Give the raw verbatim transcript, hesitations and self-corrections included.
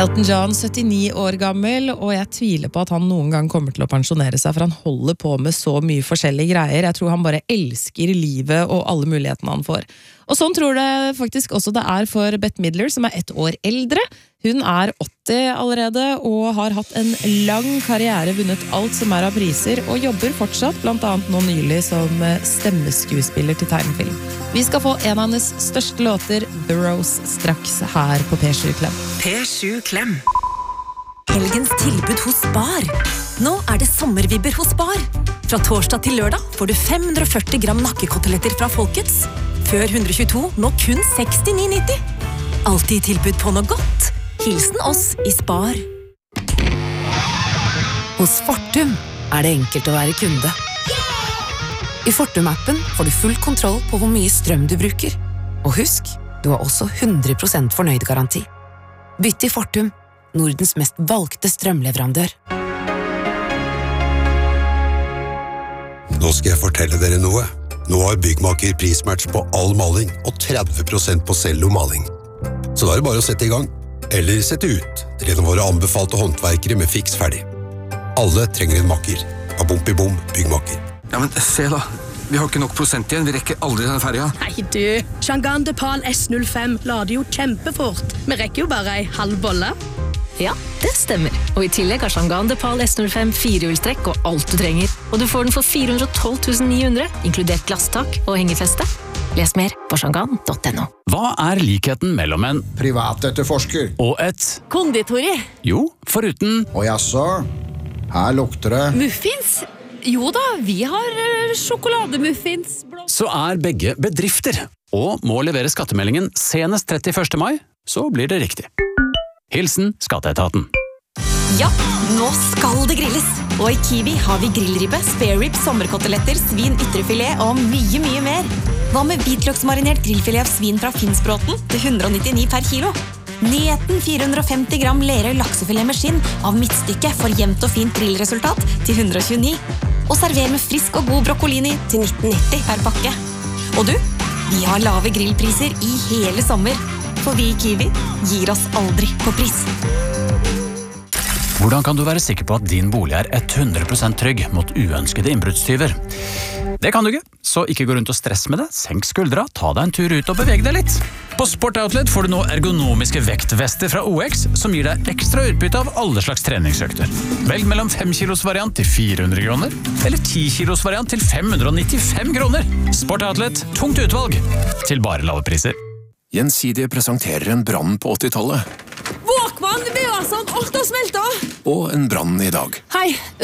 Elton John, syttini år gammel, og jeg tviler på at han noen gang kommer til å pensjonere seg, for han holder på med så mye forskjellige greier. Jeg tror han bare elsker livet og alle mulighetene han får. Og sånn tror det faktisk også det er for Bette Midler, som er ett år eldre. Hun er åtti allerede, og har hatt en lang karriere, vunnet alt som er av priser, og jobber fortsatt, blant annet nå nylig som stemmeskuespiller til tegnefilm. Vi skal få en av hennes største låter, The Rose, straks her på P sju Klem. P sju Klem. Helgens tilbud hos Spar. Nå er det sommervibber hos Spar. Fra torsdag til lørdag får du fem hundre og førti gram nakkekoteletter fra Folkets. Før hundre og tjueto, nå kun sekstini nitti. Alltid tilbud på noe godt. Hilsen oss i Spar. Hos Fortum er det enkelt å være kunde. I Fortum-appen får du full kontroll på hvor mye strøm du bruker. Og husk, du har også hundre prosent fornøyd-garanti. Bytt til Fortum, Nordens mest valgte strømleverandør. Nå skal jeg fortelle dere noe. Nå har Byggmaker prismatch på all maling og tretti prosent på cello-maling. Så da er det bare å sette i gang. Eller sette ut. Det er en av våre anbefalte håndverkere med fiks ferdig. Alle trenger en makker. Bom-i-bom, Byggmaker. Ja, men se da. Vi har ikke nok prosent igjen. Vi rekker aldri denne ferja. Nei du, Shangan Depal S null fem lader jo kjempefort. Vi rekker jo bare ei halv bolle. Ja, det stemmer. Og i tillegg har Shangan Depal S null fem firehjulstrekk og alt du trenger. Og du får den for fire hundre og tolv tusen ni hundre, inkludert glasstak og hengefeste. Les mer på shangan punktum no. Hva er likheten mellom en privatetterforsker og et konditori? Jo, foruten og jaså, her lukter det Muffins? Jo da, vi har uh, sjokolademuffins. Så er begge bedrifter, og må levere skattemeldingen senest trettiførste mai, så blir det riktig. Hilsen Skatteetaten. Ja, nå skal det grilles. Og i Kiwi har vi grillribbe, spare rib, sommerkoteletter, svin, ytrefilet og mye, mye mer. Hva med hvitløksmarinert grillfilet av svin fra Finnsbråten til hundre og nittini per kilo? Nyheten fire hundre og femti gram Lerøy laksefilet med skinn av midtstykke for jevnt og fint grillresultat til hundre og tjueni. Og server med frisk og god brokkolini til nitten nitti per pakke. Og du, vi har lave grillpriser i hele sommer. For vi i Kiwi gir oss aldri på pris. Hvordan kan du være sikker på at din bolig er hundre prosent trygg mot uønskede innbruddstyver? Det kan du ikke, så ikke gå rundt og stress med det. Senk skuldra, ta deg en tur ut og beveg deg litt. På Sport Outlet får du nå ergonomiske vektvester fra O X, som gir deg ekstra utbytte av alle slags treningsøkter. Velg mellom fem kilos variant til fire hundre kroner, eller ti kilos variant til fem hundre og nittifem kroner. Sport Outlet, tungt utvalg, til bare lave priser. Gjensidige presenterer en brann på åttitallet. Våkvann, det var sånn, alt har smeltet. Og en brann i dag. Hei,